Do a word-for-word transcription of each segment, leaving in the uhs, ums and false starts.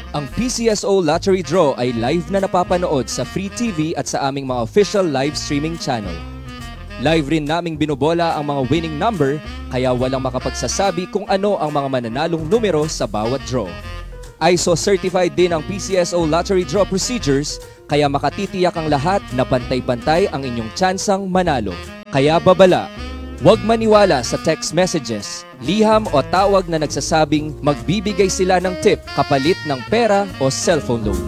Ang P C S O Lottery Draw ay live na napapanood sa Free T V at sa aming mga official live streaming channel. Live rin naming binobola ang mga winning number kaya walang makapagsasabi kung ano ang mga mananalong numero sa bawat draw. I S O certified din ang P C S O Lottery Draw procedures kaya makatitiyak ang lahat na pantay-pantay ang inyong tsansang manalo. Kaya babala, huwag maniwala sa text messages, liham o tawag na nagsasabing magbibigay sila ng tip kapalit ng pera o cellphone loan.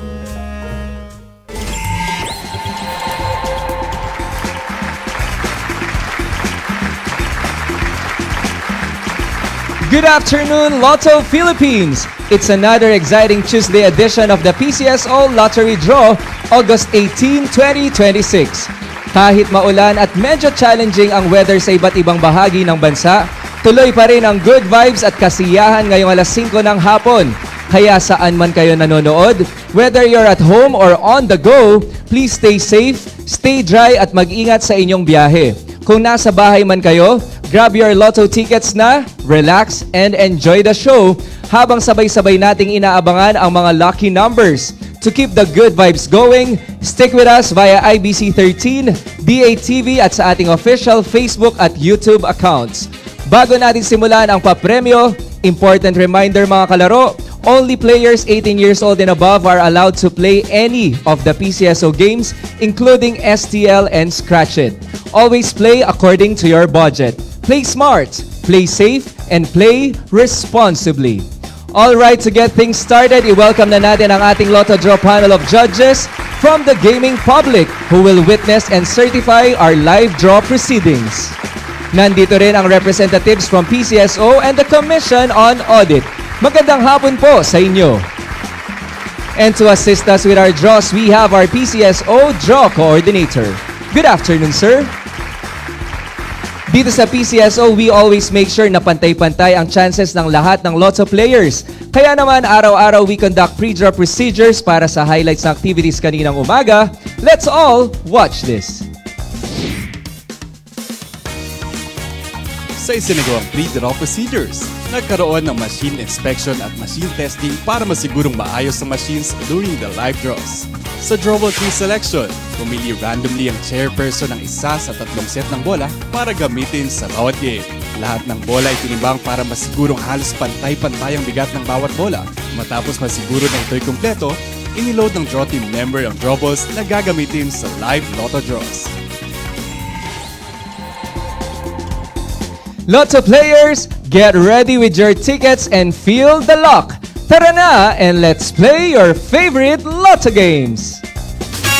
Good afternoon, Lotto Philippines! It's another exciting Tuesday edition of the P C S O Lottery Draw, August eighteenth, twenty twenty-six. Kahit maulan at medyo challenging ang weather sa iba't ibang bahagi ng bansa, tuloy pa rin ang good vibes at kasiyahan ngayong alas singko ng hapon. Kaya saan man kayo nanonood, whether you're at home or on the go, please stay safe, stay dry at mag-ingat sa inyong biyahe. Kung nasa bahay man kayo, grab your Lotto tickets na, relax, and enjoy the show habang sabay-sabay nating inaabangan ang mga lucky numbers. To keep the good vibes going, stick with us via I B C thirteen, D A T V at sa ating official Facebook at YouTube accounts. Bago natin simulan ang papremyo, important reminder mga kalaro, only players eighteen years old and above are allowed to play any of the P C S O games, including S T L and Scratch It. Always play according to your budget. Play smart, play safe, and play responsibly. Alright, to get things started, i-welcome na natin ang ating Lotto Draw panel of judges from the gaming public who will witness and certify our live draw proceedings. Nandito rin ang representatives from P C S O and the Commission on Audit. Magandang hapon po sa inyo. And to assist us with our draws, we have our P C S O Draw Coordinator. Good afternoon, sir. Dito sa P C S O, we always make sure na pantay-pantay ang chances ng lahat ng Lotto players. Kaya naman, araw-araw we conduct pre-draw procedures para sa highlights ng activities kaninang umaga. Let's all watch this. Sa isinagawang pre-draw procedures, nagkaroon ng machine inspection at machine testing para masigurong maayos ang machines during the live draws. Sa drawable tree selection, pumili randomly ang chairperson ng isa sa tatlong set ng bola para gamitin sa bawat game. Lahat ng bola ay tinimbang para masigurong halos pantay-pantay ang bigat ng bawat bola. Matapos masiguro na ito'y kumpleto, iniload ng draw team member ang drawables na gagamitin sa live Lotto draws. Lotto players, get ready with your tickets and feel the luck. Tara na and let's play your favorite Lotto games.